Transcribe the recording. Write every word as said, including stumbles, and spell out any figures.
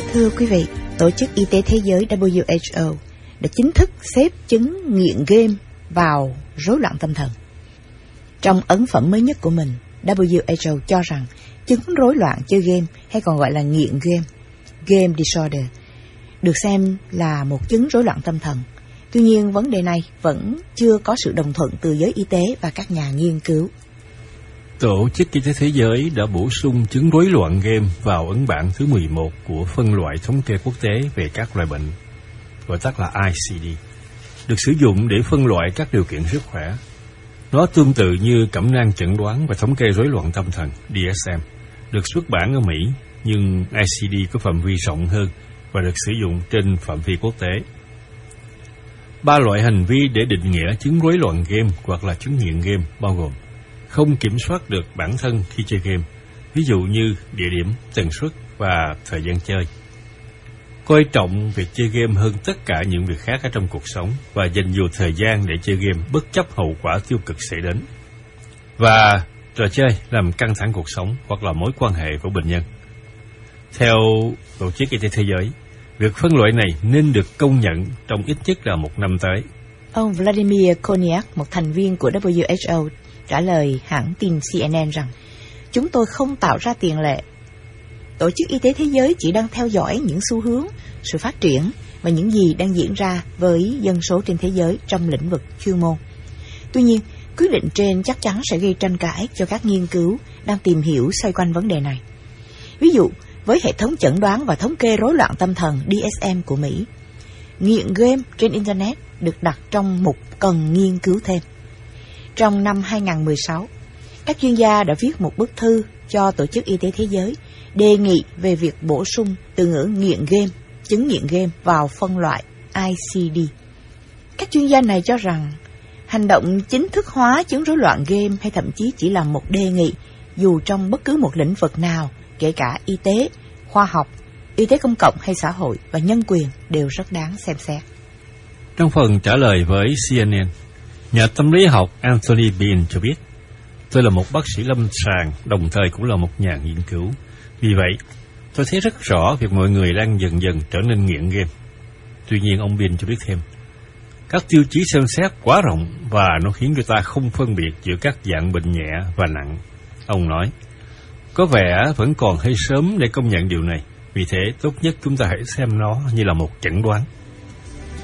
Thưa quý vị, Tổ chức Y tế Thế giới W H O đã chính thức xếp chứng nghiện game vào rối loạn tâm thần. Trong ấn phẩm mới nhất của mình, W H O cho rằng chứng rối loạn chơi game, hay còn gọi là nghiện game, game disorder, được xem là một chứng rối loạn tâm thần. Tuy nhiên, vấn đề này vẫn chưa có sự đồng thuận từ giới y tế và các nhà nghiên cứu. Tổ chức Y tế Thế giới đã bổ sung chứng rối loạn game vào ấn bản thứ mười một của phân loại thống kê quốc tế về các loại bệnh, gọi tắt là I C D, được sử dụng để phân loại các điều kiện sức khỏe. Nó tương tự như cẩm nang chẩn đoán và thống kê rối loạn tâm thần D S M, được xuất bản ở Mỹ, nhưng I C D có phạm vi rộng hơn và được sử dụng trên phạm vi quốc tế. Ba loại hành vi để định nghĩa chứng rối loạn game hoặc là chứng nghiện game bao gồm: không kiểm soát được bản thân khi chơi game, ví dụ như địa điểm, tần suất và thời gian chơi; coi trọng việc chơi game hơn tất cả những việc khác ở trong cuộc sống và dành nhiều thời gian để chơi game bất chấp hậu quả tiêu cực xảy đến; và trò chơi làm căng thẳng cuộc sống hoặc là mối quan hệ của bệnh nhân. Theo Tổ chức Y tế Thế giới, việc phân loại này nên được công nhận trong ít nhất là một năm tới. Ông Vladimir Konyak, một thành viên của W H O, trả lời hãng tin C N N rằng chúng tôi không tạo ra tiền lệ. Tổ chức Y tế Thế giới chỉ đang theo dõi những xu hướng, sự phát triển và những gì đang diễn ra với dân số trên thế giới trong lĩnh vực chuyên môn. Tuy nhiên, quyết định trên chắc chắn sẽ gây tranh cãi cho các nghiên cứu đang tìm hiểu xoay quanh vấn đề này. Ví dụ, với hệ thống chẩn đoán và thống kê rối loạn tâm thần D S M của Mỹ, nghiện game trên Internet được đặt trong mục cần nghiên cứu thêm. Trong năm hai không một sáu, các chuyên gia đã viết một bức thư cho Tổ chức Y tế Thế giới đề nghị về việc bổ sung từ ngữ nghiện game, chứng nghiện game vào phân loại I C D. Các chuyên gia này cho rằng hành động chính thức hóa chứng rối loạn game hay thậm chí chỉ là một đề nghị, dù trong bất cứ một lĩnh vực nào, kể cả y tế, khoa học, y tế công cộng hay xã hội và nhân quyền, đều rất đáng xem xét. Trong phần trả lời với C N N, nhà tâm lý học Anthony Bean cho biết: tôi là một bác sĩ lâm sàng, đồng thời cũng là một nhà nghiên cứu. Vì vậy, tôi thấy rất rõ việc mọi người đang dần dần trở nên nghiện game. Tuy nhiên, ông Bean cho biết thêm, các tiêu chí xem xét quá rộng và nó khiến cho ta không phân biệt giữa các dạng bệnh nhẹ và nặng. Ông nói, có vẻ vẫn còn hơi sớm để công nhận điều này, vì thế tốt nhất chúng ta hãy xem nó như là một chẩn đoán.